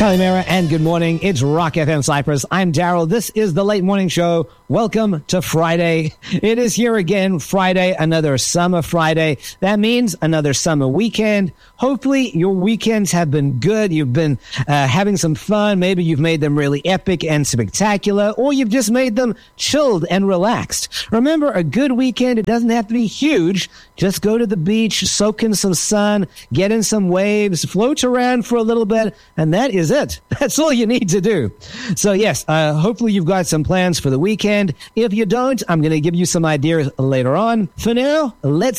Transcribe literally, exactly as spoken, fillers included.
Kalimera and good morning. It's Rock F M Cyprus. I'm Daryl. This is the Late Morning Show. Welcome to Friday. It is here again, Friday, another summer Friday. That means another summer weekend. Hopefully your weekends have been good. You've been uh, having some fun. Maybe you've made them really epic and spectacular, or you've just made them chilled and relaxed. Remember, a good weekend, it doesn't have to be huge. Just go to the beach, soak in some sun, get in some waves, float around for a little bit, and that is it. That's all you need to do. So yes, uh, hopefully you've got some plans for the weekend. If you don't, I'm going to give you some ideas later on. For now, let's